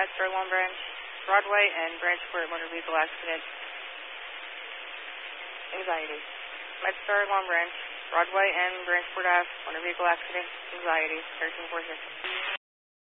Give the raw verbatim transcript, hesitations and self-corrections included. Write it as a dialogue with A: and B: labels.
A: MedStar Long Branch, Broadway, and Branchport motor vehicle accident. Anxiety. MedStar Long Branch, Broadway, and Branchport Ave motor vehicle accident. Anxiety. thirteen four six.